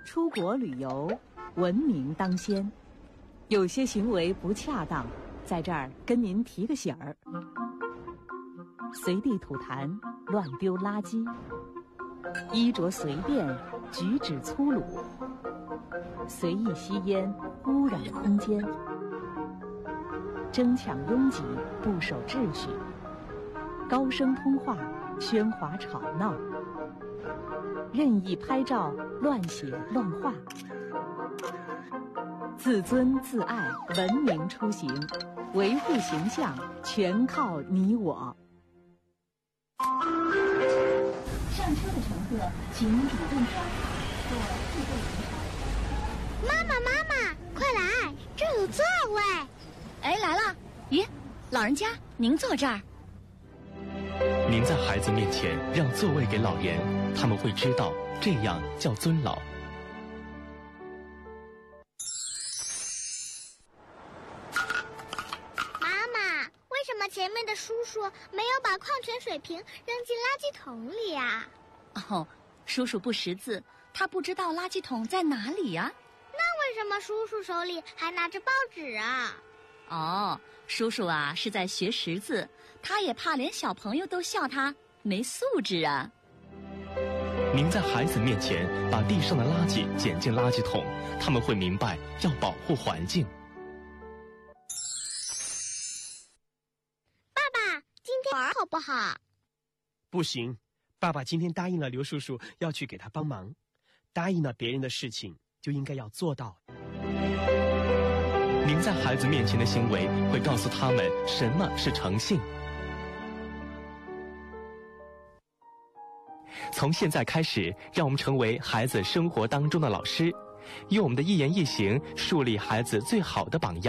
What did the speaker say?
出国旅游，文明当先。有些行为不恰当，在这儿跟您提个醒儿：随地吐痰、乱丢垃圾，衣着随便，举止粗鲁，随意吸烟，污染空间，争抢拥挤，不守秩序，高声通话，喧哗吵闹，任意拍照，乱写乱画。自尊自爱，文明出行，维护形象全靠你我。上车的乘客请主动刷卡或自备银行。 妈妈，快来，这有座位。 哎，来了。咦，老人家您坐这儿。 您在孩子面前让座位给老人，他们会知道这样叫尊老。 为什么前面的叔叔没有把矿泉水瓶扔进垃圾桶里啊？ 哦，叔叔不识字，他不知道垃圾桶在哪里呀。 那为什么叔叔手里还拿着报纸啊？ 哦，叔叔啊是在学识字，他也怕连小朋友都笑他没素质啊。 您在孩子面前把地上的垃圾捡进垃圾桶，他们会明白要保护环境。 玩好不好？ 不行，爸爸今天答应了刘叔叔要去给他帮忙，答应了别人的事情就应该要做到。 您在孩子面前的行为会告诉他们什么是诚信。从现在开始，让我们成为孩子生活当中的老师，用我们的一言一行树立孩子最好的榜样。